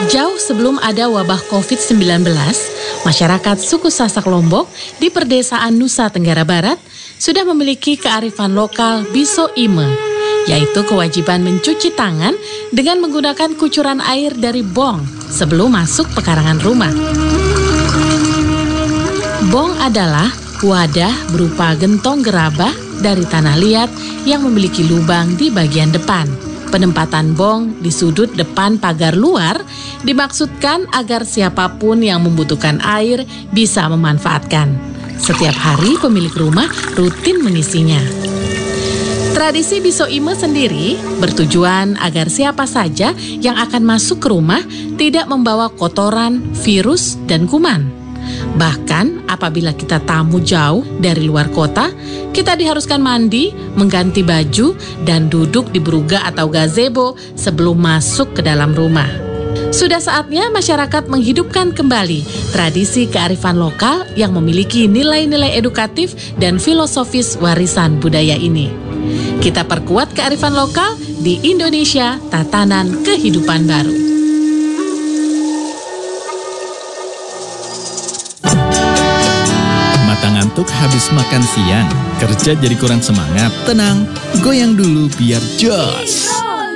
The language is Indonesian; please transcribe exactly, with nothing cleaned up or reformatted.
Jauh sebelum ada wabah covid sembilan belas, masyarakat suku Sasak Lombok di perdesaan Nusa Tenggara Barat sudah memiliki kearifan lokal Biso Ime, yaitu kewajiban mencuci tangan dengan menggunakan kucuran air dari bong sebelum masuk pekarangan rumah. Bong adalah wadah berupa gentong gerabah dari tanah liat yang memiliki lubang di bagian depan. Penempatan bong di sudut depan pagar luar dimaksudkan agar siapapun yang membutuhkan air bisa memanfaatkan. Setiap hari pemilik rumah rutin mengisinya. Tradisi Biso Ime sendiri bertujuan agar siapa saja yang akan masuk ke rumah tidak membawa kotoran, virus, dan kuman. Bahkan apabila kita tamu jauh dari luar kota, kita diharuskan mandi, mengganti baju, dan duduk di beruga atau gazebo sebelum masuk ke dalam rumah. Sudah saatnya masyarakat menghidupkan kembali tradisi kearifan lokal yang memiliki nilai-nilai edukatif dan filosofis warisan budaya ini. Kita perkuat kearifan lokal di Indonesia, tatanan kehidupan baru. Ngantuk habis makan siang, kerja jadi kurang semangat. Tenang, goyang dulu biar jos.